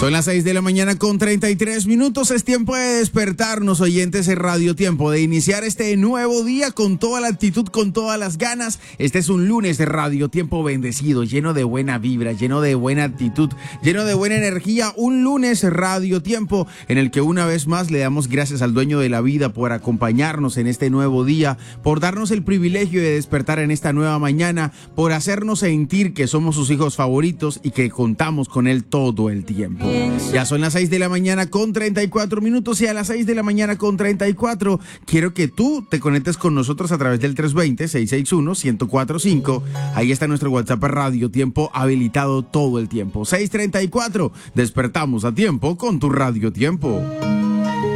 Son las 6 de la mañana con 33 minutos. Es tiempo de despertarnos, oyentes de Radio Tiempo, de iniciar este nuevo día con toda la actitud, con todas las ganas. Este es un lunes de Radio Tiempo bendecido, lleno de buena vibra, lleno de buena actitud, lleno de buena energía. Un lunes Radio Tiempo en el que una vez más le damos gracias al dueño de la vida por acompañarnos en este nuevo día, por darnos el privilegio de despertar en esta nueva mañana, por hacernos sentir que somos sus hijos favoritos y que contamos con él todo el tiempo. Ya son las 6 de la mañana con 34 minutos y a las 6 de la mañana con 34 quiero que tú te conectes con nosotros a través del 320-661-1045. Ahí está nuestro WhatsApp Radio Tiempo habilitado todo el tiempo. 6:34, despertamos a tiempo con tu Radio Tiempo.